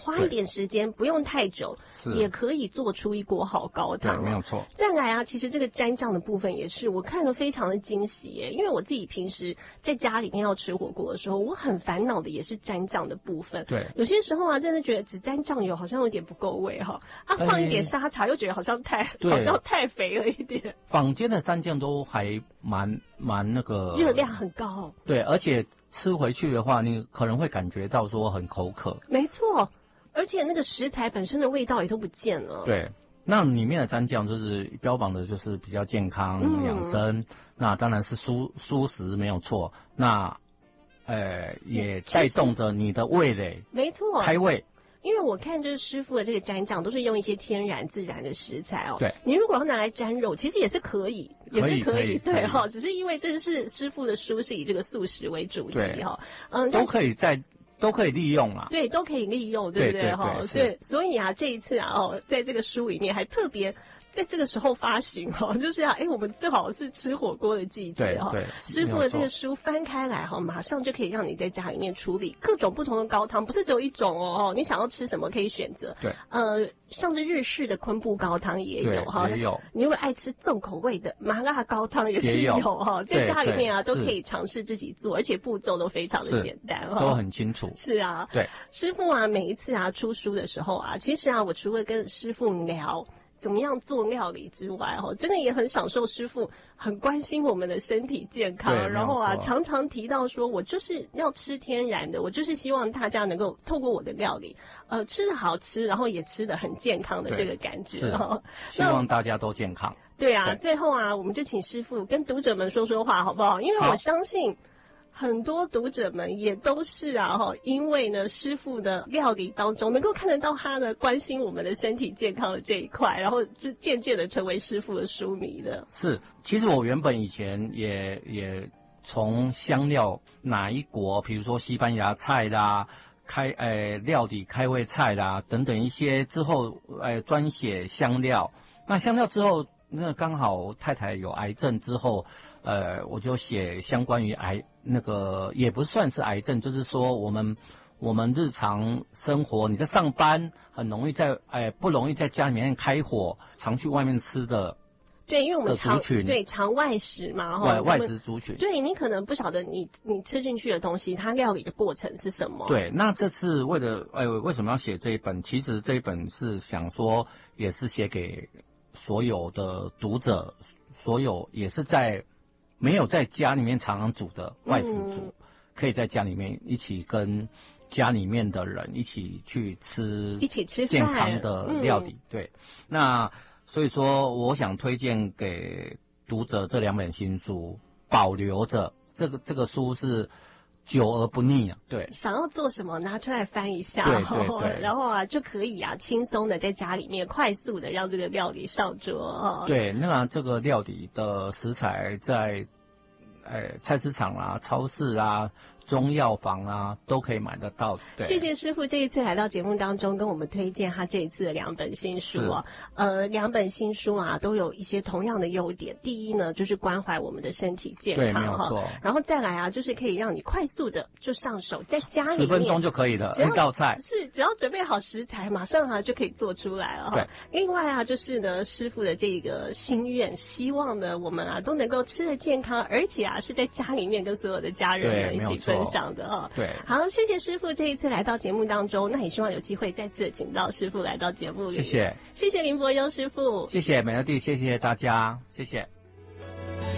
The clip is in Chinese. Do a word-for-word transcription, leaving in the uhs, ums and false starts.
花一点时间，不用太久，也可以做出一锅好高汤。 对，没有错。 再来啊，其实这个蘸酱的部分也是我看了非常的惊喜耶，因为我自己平时在家里面要吃火锅的时候，我很烦恼的也是蘸酱的部分。 对， 有些时候啊，真的觉得只蘸酱油好像有点不够味哈，啊，放一点沙茶又觉得好像太好像太肥了一点。 坊间的蘸酱都还蛮蛮那个热量很高。 对，而且吃回去的话，你可能会感觉到说很口渴。 没错，而且那个食材本身的味道也都不见了。 对。那里面的蘸酱就是标榜的就是比较健康养生，嗯、那当然是蔬蔬食没有错。那呃也带动着你的味蕾， 没错， 开胃。 因为我看就是师傅的这个蘸酱都是用一些天然自然的食材哦。 对， 你如果要拿来沾肉，其实也是可以，也是可以， 可以对哈。只是因为这是师傅的书是以这个素食为主题哈， 嗯，都可以在。都可以利用啦， 对，都可以利用，对不对？哈，对，所以啊，这一次啊，哦，在这个书里面还特别在这个时候发行哦，就是啊，哎，我们正好是吃火锅的季节哈， 对， 师傅的这个书翻开来哈，马上就可以让你在家里面处理各种不同的高汤，不是只有一种哦，你想要吃什么可以选择， 对， 呃，像是日式的昆布高汤也有哈， 也有， 你如果爱吃重口味的麻辣高汤也是有哈，在家里面啊都可以尝试自己做，而且步骤都非常的简单哈， 都很清楚， 是啊， 对。 师傅啊，每一次啊出书的时候啊，其实啊，我除了跟师傅聊怎么样做料理之外，哦，真的也很享受师傅很关心我们的身体健康，然后啊，常常提到说我就是要吃天然的，我就是希望大家能够透过我的料理，呃，吃得好吃，然后也吃得很健康的这个感觉哦。 希望大家都健康。 对啊，对，最后啊，我们就请师傅跟读者们说说话好不好？因为我相信。很多读者们也都是啊哈，因为呢师傅的料理当中能够看得到他呢关心我们的身体健康的这一块，然后就渐渐的成为师傅的书迷的。 是，其实我原本以前也也从香料哪一国，比如说西班牙菜啦、开呃料理开胃菜啦等等一些之后，呃专写香料。那香料之后。那刚好太太有癌症之后，呃，我就写相关于癌那个也不算是癌症，就是说我们我们日常生活，你在上班很容易在哎不容易在家里面开火，常去外面吃的。 对，因为我们常对常外食嘛，哈， 外食族群。 对，你可能不晓得你你吃进去的东西，它料理的过程是什么。 对，那这次为了哎为什么要写这一本？其实这一本是想说，也是写给。所有的读者，所有也是在没有在家里面常常煮的外食族，嗯、可以在家里面一起跟家里面的人一起去吃， 一起吃健康的料理。嗯、对，那所以说，我想推荐给读者这两本新书，保留着这个这个书是。久而不腻啊，对， 想要做什么拿出来翻一下， 对对对， 然后啊就可以啊轻松的在家里面快速的让这个料理上桌哦。 对，那这个料理的食材在呃菜市场啊、超市啊、中药房啊都可以买得到。对， 谢谢师傅这一次来到节目当中跟我们推荐他这一次的两本新书啊，呃，两本新书啊都有一些同样的优点。第一呢，就是关怀我们的身体健康， 对，没有错。 然后再来啊，就是可以让你快速的就上手，在家里面十分钟就可以了，一道菜是只要准备好食材，马上啊就可以做出来了。 对， 另外啊，就是呢，师傅的这个心愿，希望呢我们啊都能够吃得健康，而且啊是在家里面跟所有的家人们一起分享的啊。 对， 好，谢谢师傅这一次来到节目当中，那也希望有机会再次请到师傅来到节目里。 谢谢， 谢谢林伯庸师傅， 谢谢美乐蒂，谢谢大家，谢谢。